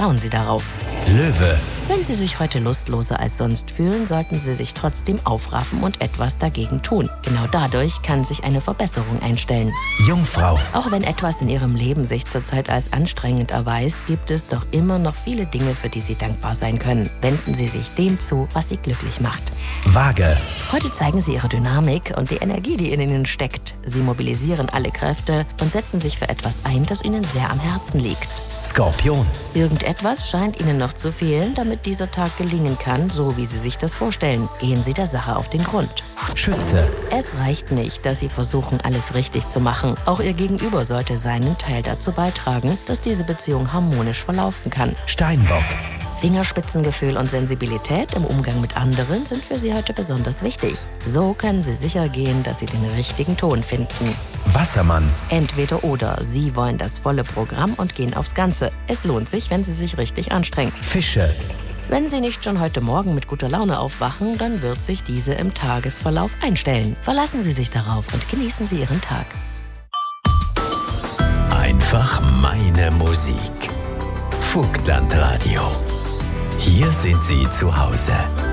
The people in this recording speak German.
vertrauen Sie darauf. Löwe. Wenn Sie sich heute lustloser als sonst fühlen, sollten Sie sich trotzdem aufraffen und etwas dagegen tun. Genau dadurch kann sich eine Verbesserung einstellen. Jungfrau. Auch wenn etwas in Ihrem Leben sich zurzeit als anstrengend erweist, gibt es doch immer noch viele Dinge, für die Sie dankbar sein können. Wenden Sie sich dem zu, was Sie glücklich macht. Waage. Heute zeigen Sie Ihre Dynamik und die Energie, die in Ihnen steckt. Sie mobilisieren alle Kräfte und setzen sich für etwas ein, das Ihnen sehr am Herzen liegt. Skorpion. Irgendetwas scheint Ihnen noch zu fehlen, damit dieser Tag gelingen kann, so wie Sie sich das vorstellen. Gehen Sie der Sache auf den Grund. Schütze. Es reicht nicht, dass Sie versuchen, alles richtig zu machen. Auch Ihr Gegenüber sollte seinen Teil dazu beitragen, dass diese Beziehung harmonisch verlaufen kann. Steinbock. Fingerspitzengefühl und Sensibilität im Umgang mit anderen sind für Sie heute besonders wichtig. So können Sie sicher gehen, dass Sie den richtigen Ton finden. Wassermann. Entweder oder. Sie wollen das volle Programm und gehen aufs Ganze. Es lohnt sich, wenn Sie sich richtig anstrengen. Fische. Wenn Sie nicht schon heute Morgen mit guter Laune aufwachen, dann wird sich diese im Tagesverlauf einstellen. Verlassen Sie sich darauf und genießen Sie Ihren Tag. Einfach meine Musik. Vogtland Radio. Hier sind Sie zu Hause.